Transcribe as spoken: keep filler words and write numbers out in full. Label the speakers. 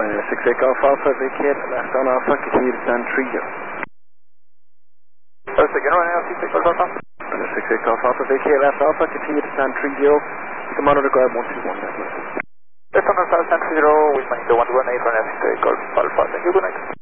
Speaker 1: Uh, six eight Golf Alpha, vacate, left on Alpha, continue to stand three zero.
Speaker 2: Uh, second runway now, six eight Golf Alpha.
Speaker 1: Uh, six eight Golf Alpha, vacate, left Alpha, continue to stand three zero. You can monitor guard one two one, that's it.
Speaker 2: Left on Alpha, stand three zero, with my one one eight, run six eight Golf Alpha, thank you, good night.